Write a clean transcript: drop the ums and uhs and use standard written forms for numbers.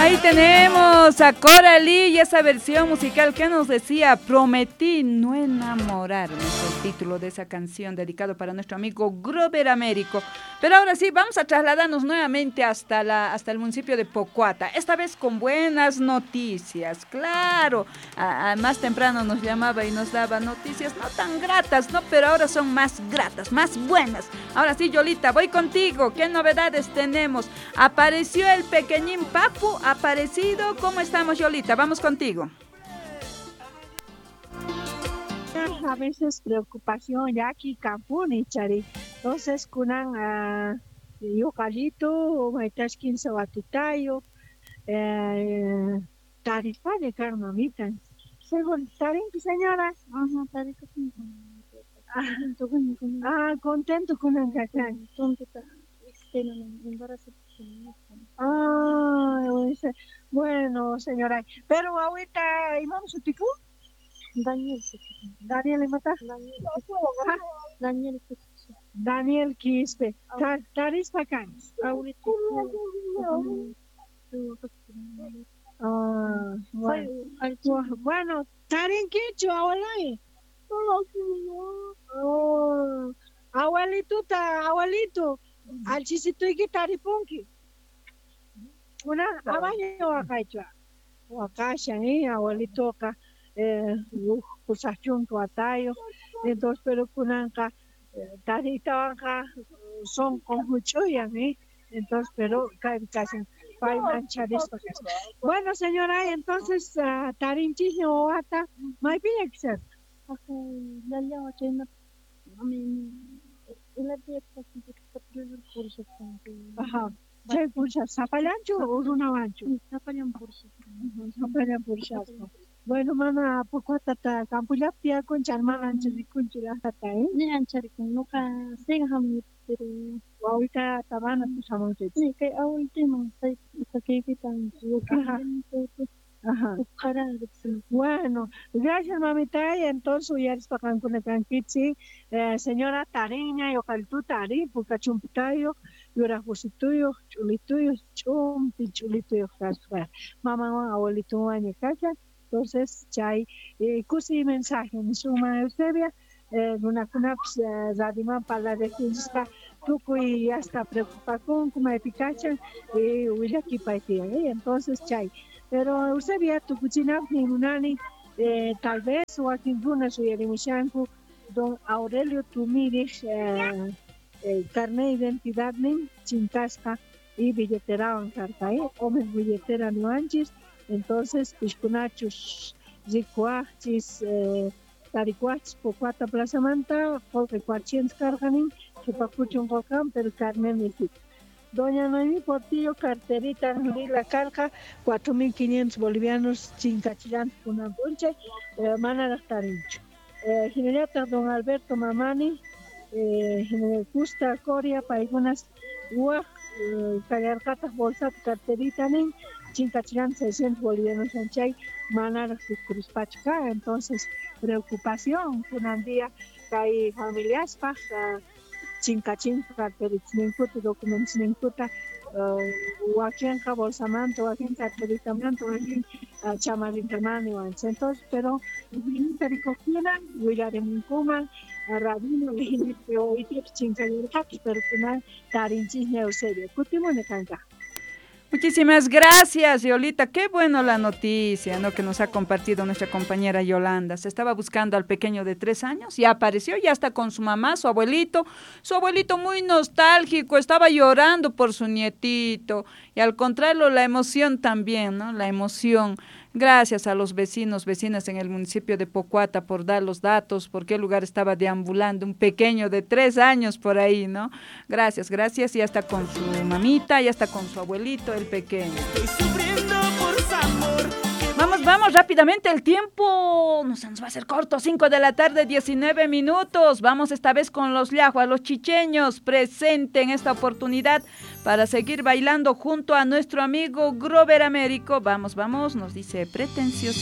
Ahí tenemos a Coralie y esa versión musical que nos decía Prometí no enamorarme, es el título de esa canción dedicado para nuestro amigo Grover Américo. Pero ahora sí, vamos a trasladarnos nuevamente hasta el municipio de Pocuata, esta vez con buenas noticias, claro. Más temprano nos llamaba y nos daba noticias no tan gratas, ¿no? Pero ahora son más gratas, más buenas. Ahora sí, Yolita, voy contigo. ¿Qué novedades tenemos? Apareció el pequeñín Papu, aparecido. ¿Cómo estamos, Yolita? Vamos contigo. A veces preocupación ya aquí Campuni, Chari. Entonces, kunan yucalito, maitas 15 batutayo, tarifa de carmamita. Según tarin, señora. Ajá, tarifa. Contento con el cacán. Bueno, señora. Pero ahorita, ¿íbamos a pico? Daniel mata. Daniel Quispe. Taris bacán. Bueno, Tarin Kicho, abuelito, al chisito y taripunki. Una abaño acá, Wakasha, abuelito acá. Pusachun tuatayo, entonces pero kunanka tarita acá son con mucho entonces pero casi bueno señora, entonces tarinchi o ata mai pilla que ser ajá ¿qué pulsa? ¿Zapalancho o runavancho? Zapalan pulsa. Bueno, mana, poco tata, campulapia con charmana ancharikunchira tata, Ni ancharikum, nunca sigan pero ahorita tabana tu samonte. sí, que último, que quitan, Ajá. Bueno, gracias mamita, y entonces ya es para Cancún tranquitsi, señora Tariña, yo caltu tari, porque chumpitayo, yura josituyo, chulituyo, chulituyo, mamá, abuelito, añe cacha. Entonces, chay, cusi mensaje, en suma Eusebia, una cunaps, zadima para de Kinska, tuco y hasta preocupación, como de Picacha, huilla aquí paitía, entonces, chay. Pero Eusebia, tu cucina, ni unani, tal vez, o aquí en Runa, su yerimushanku, don Aurelio, tu miris, carne de identidad, ni chintasca, y billetera en carta, come billetera nuanchis. Entonces, Pishkunachus, Zicuachis, Taricuachis, Pocuata Plaza Manta, porque Cuachiens Carganin, Chupacuchun Volcán, pero Carmen Mexit. Doña Noemí Portillo, carterita, la carga, 4.500 bolivianos, Chincachilán, una bunche, Manara Tarincho. Generata Don Alberto Mamani, General Custa, Coria, Paigunas, Ua, Callarcatas, Bolsa, carterita, Nin, Chincachilán 600 bolivianos Sanchay, Manar Cruspachca, entonces preocupación, un día que hay familias paja, Chincachín, carteritznincuta, documentznincuta, Huaquenca, Bolsamanto, Huaquen, carteritamento, Huaquen, Chamarintamano, entonces, pero Pericocina, Huila de Mincuma, Rabino, Lijinite, Oitip, Chincayurcac, pero Kunan, Tarinchis, Neusebia, Cutimone Canca. Muchísimas gracias, Yolita. Qué bueno la noticia, ¿no?, que nos ha compartido nuestra compañera Yolanda. Se estaba buscando al pequeño de 3 años y apareció, ya está con su mamá, su abuelito muy nostálgico, estaba llorando por su nietito. Y al contrario, la emoción también, ¿no? La emoción. Gracias a los vecinos, vecinas en el municipio de Pocuata por dar los datos, por qué lugar estaba deambulando un pequeño de 3 años por ahí, ¿no? Gracias, ya está con su mamita, ya está con su abuelito, el pequeño. Vamos rápidamente, el tiempo nos va a hacer corto, 5 de la tarde, 19 minutos. Vamos esta vez con los llahuas, los chicheños, presente en esta oportunidad para seguir bailando junto a nuestro amigo Grover Américo. Vamos, nos dice pretencioso.